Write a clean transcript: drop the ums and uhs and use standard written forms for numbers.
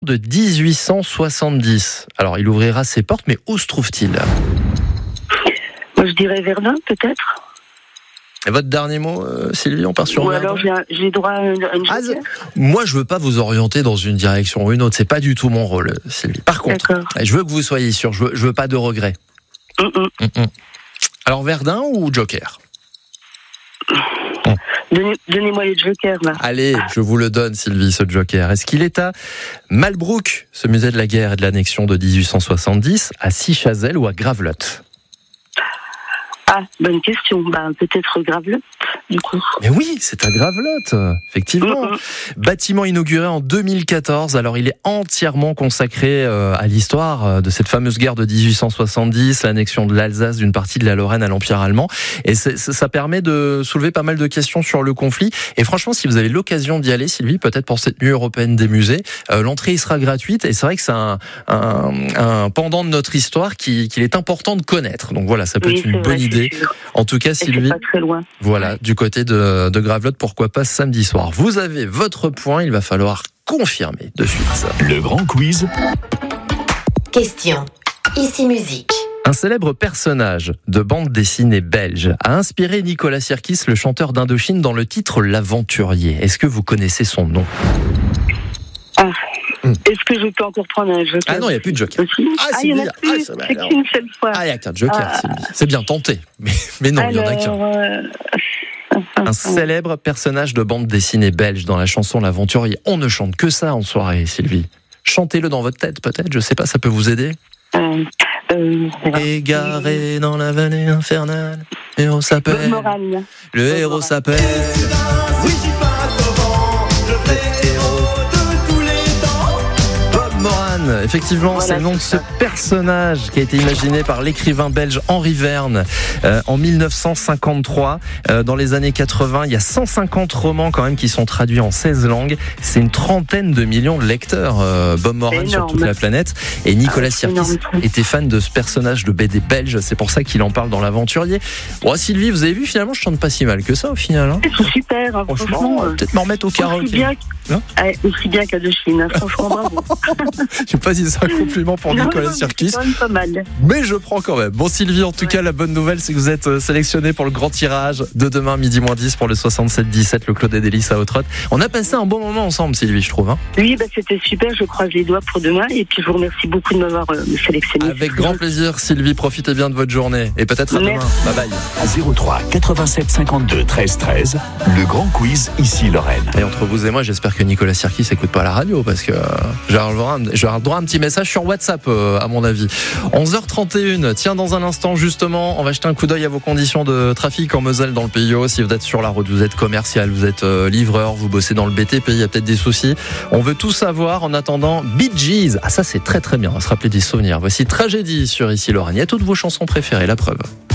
de 1870. Alors, il ouvrira ses portes, mais où se trouve-t-il ? Moi, je dirais Verdun, peut-être. Et votre dernier mot, Sylvie, on part sur Ou Verdun ? alors j'ai droit à une joker. Moi, je veux pas vous orienter dans une direction ou une autre. C'est pas du tout mon rôle, Sylvie. Par contre, je veux que vous soyez sûr. Je veux pas de regrets. Alors, Verdun ou Joker ? Donnez-moi les jokers, là. Allez, je vous le donne, Sylvie, ce Joker. Est-ce qu'il est à Malbrouck, ce musée de la guerre et de l'annexion de 1870, à Sichazel ou à Gravelotte ? Ah, bonne question. Peut-être Gravelotte, du coup. Mais oui, c'est à Gravelotte, effectivement. Bâtiment inauguré en 2014. Alors, il est entièrement consacré à l'histoire de cette fameuse guerre de 1870, l'annexion de l'Alsace, d'une partie de la Lorraine à l'Empire allemand. Et ça permet de soulever pas mal de questions sur le conflit. Et franchement, si vous avez l'occasion d'y aller, Sylvie, peut-être pour cette nuit européenne des musées, l'entrée y sera gratuite. Et c'est vrai que c'est un pendant de notre histoire qu'il est important de connaître. Donc voilà, ça peut être une bonne idée. En tout cas, Sylvie, c'est pas très loin. Voilà, du côté de Gravelotte, pourquoi pas samedi soir. Vous avez votre point, il va falloir confirmer de suite. Le grand quiz. Question. Ici musique. Un célèbre personnage de bande dessinée belge a inspiré Nicolas Sirkis, le chanteur d'Indochine, dans le titre L'Aventurier. Est-ce que vous connaissez son nom ? Est-ce que je peux encore prendre un joker ? Ah non, il n'y a plus de joker. Il y en a plus, c'est qu'une seule fois. Ah, il n'y a qu'un joker, Sylvie. C'est bien tenté, mais non, il n'y en a qu'un. Un célèbre personnage de bande dessinée belge dans la chanson L'Aventurier. On ne chante que ça en soirée, Sylvie. Chantez-le dans votre tête, peut-être, je sais pas, ça peut vous aider. Égaré dans la vallée infernale, le héros s'appelle... Le héros s'appelle... Moran, effectivement, voilà, c'est le nom de ce personnage qui a été imaginé par l'écrivain belge Henri Verne en 1953. Dans les années 80, il y a 150 romans quand même qui sont traduits en 16 langues. C'est une trentaine de millions de lecteurs, Bob Moran, sur toute la planète. Et Nicolas Sirkis était fan de ce personnage de BD belge. C'est pour ça qu'il en parle dans L'Aventurier. Bon, Sylvie, vous avez vu, finalement, je chante pas si mal que ça au final. Hein. C'est super, hein, franchement. Peut-être m'en remettre au karaoké. Aussi bien qu'Indochine, franchement, bravo. Je sais pas si c'est un compliment pour Nicolas Sirkis, pas mal. Mais je prends quand même. Bon, Sylvie, en tout cas, la bonne nouvelle, c'est que vous êtes sélectionnée pour le grand tirage de demain, midi moins 10, pour le 67-17, le Clos des Délices à Hauts-de-Roth. On a passé un bon moment ensemble, Sylvie, je trouve. Hein. Oui, c'était super. Je croise les doigts pour demain. Et puis, je vous remercie beaucoup de m'avoir sélectionné. Avec grand plaisir, Sylvie. Profitez bien de votre journée. Et peut-être à demain. Bye bye. À 03 87 52 13 13, le grand quiz ici Lorraine. Et entre vous et moi, j'espère que Nicolas Sirkis n'écoute pas la radio, parce que j'aurai le droit à un petit message sur WhatsApp, à mon avis. 11h31. Tiens, dans un instant, justement, on va jeter un coup d'œil à vos conditions de trafic en Moselle, dans le Pays Haut. Si vous êtes sur la route, vous êtes commercial, vous êtes livreur, vous bossez dans le BTP, il y a peut-être des soucis. On veut tout savoir. En attendant, Bee Gees. Ah, ça, c'est très très bien. On va se rappeler des souvenirs. Voici Tragédie sur Ici Lorraine. Il y a toutes vos chansons préférées, la preuve.